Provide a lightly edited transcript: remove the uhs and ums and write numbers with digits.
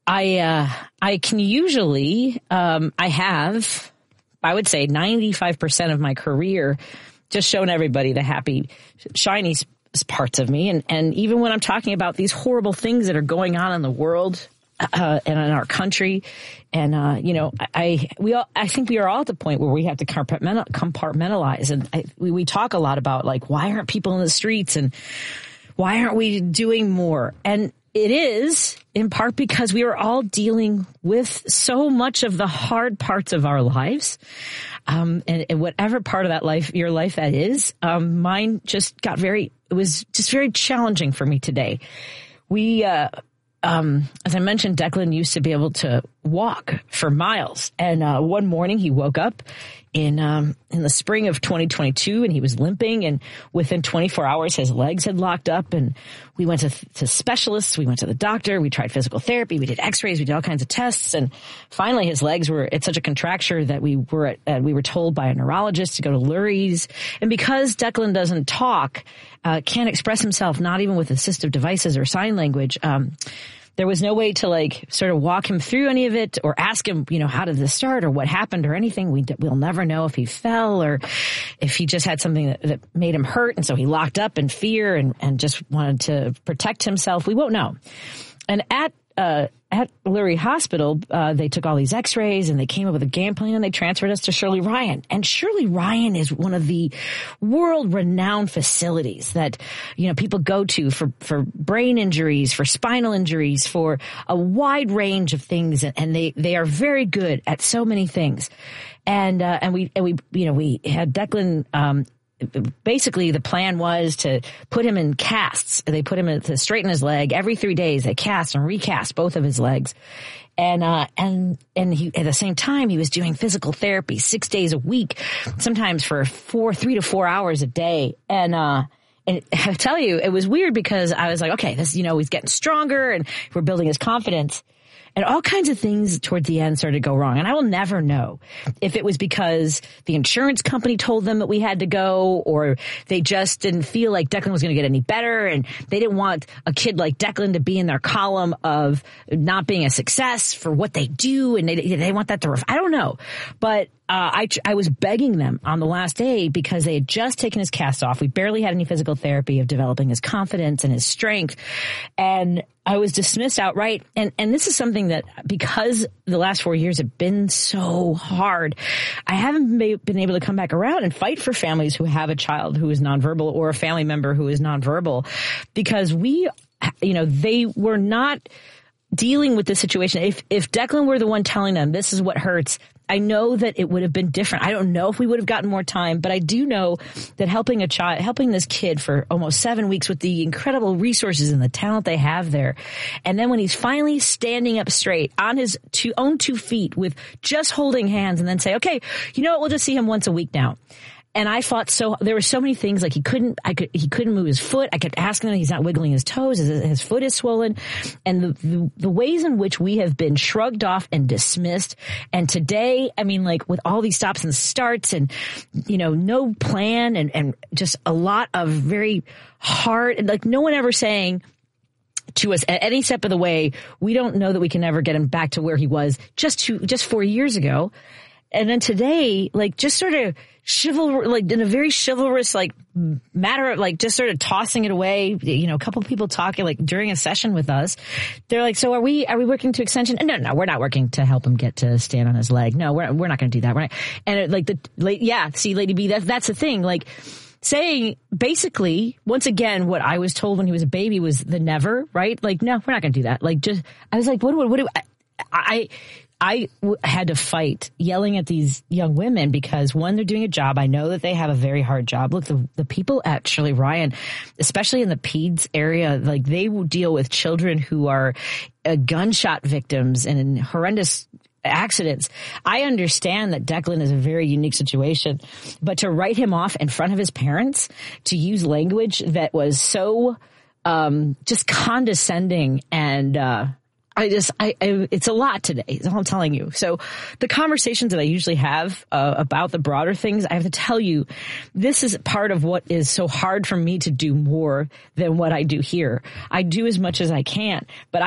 I can usually, I would say 95% of my career just shown everybody the happy, shiny parts of me. And even when I'm talking about these horrible things that are going on in the world, and in our country. And, I think we are all at the point where we have to compartmentalize. And we talk a lot about, like, why aren't people in the streets and why aren't we doing more? And it is in part because we are all dealing with so much of the hard parts of our lives. And whatever part of your life that is, mine just it was just very challenging for me today. As I mentioned, Declan used to be able to walk for miles. And one morning he woke up in the spring of 2022 and he was limping. And within 24 hours, his legs had locked up. And we went to specialists. We went to the doctor. We tried physical therapy. We did x-rays. We did all kinds of tests. And finally, his legs were at such a contracture that we were told by a neurologist to go to Lurie's. And because Declan doesn't talk, can't express himself, not even with assistive devices or sign language, there was no way to, like, sort of walk him through any of it or ask him, how did this start or what happened or anything. We'll never know if he fell or if he just had something that made him hurt. And so he locked up in fear and just wanted to protect himself. We won't know. And at Lurie Hospital, they took all these x-rays and they came up with a game plan and they transferred us to Shirley Ryan. And Shirley Ryan is one of the world-renowned facilities that, people go to for brain injuries, for spinal injuries, for a wide range of things. And they are very good at so many things. And we had Declan, basically, the plan was to put him in casts. They put him to straighten his leg every 3 days. They cast and recast both of his legs. And he, at the same time, he was doing physical therapy 6 days a week, sometimes for 3 to 4 hours a day. And I tell you, it was weird because I was like, okay, this, he's getting stronger and we're building his confidence. And all kinds of things toward the end started to go wrong. And I will never know if it was because the insurance company told them that we had to go, or they just didn't feel like Declan was going to get any better. And they didn't want a kid like Declan to be in their column of not being a success for what they do. And they want that to, I don't know. But I was begging them on the last day because they had just taken his cast off. We barely had any physical therapy of developing his confidence and his strength. And I was dismissed outright. And this is something that, because the last 4 years have been so hard, I haven't been able to come back around and fight for families who have a child who is nonverbal or a family member who is nonverbal, because they were not dealing with this situation. If Declan were the one telling them this is what hurts, I know that it would have been different. I don't know if we would have gotten more time, but I do know that helping this kid for almost 7 weeks with the incredible resources and the talent they have there. And then when he's finally standing up straight on his own 2 feet with just holding hands, and then say, okay, we'll just see him once a week now. And I fought there were so many things, like he couldn't move his foot. I kept asking him, he's not wiggling his toes. His foot is swollen. And the ways in which we have been shrugged off and dismissed. And today, with all these stops and starts and, no plan and just a lot of very hard, and like no one ever saying to us at any step of the way, we don't know that we can ever get him back to where he was just 4 years ago. And then today, just sort of in a very chivalrous, matter of just sort of tossing it away. A couple of people talking during a session with us. They're like, so are we working to extension? And no, we're not working to help him get to stand on his leg. No, we're not going to do that. We're not. And see, Lady B, that's the thing. Saying basically, once again, what I was told when he was a baby was the never, right? No, we're not going to do that. I was like, what do I had to fight yelling at these young women because, one, they're doing a job. I know that they have a very hard job. Look, the people at Shirley Ryan, especially in the peds area, they will deal with children who are gunshot victims and in horrendous accidents. I understand that Declan is a very unique situation, but to write him off in front of his parents, to use language that was so just condescending and it's a lot today, is all I'm telling you. So the conversations that I usually have about the broader things, I have to tell you, this is part of what is so hard for me to do more than what I do here. I do as much as I can, but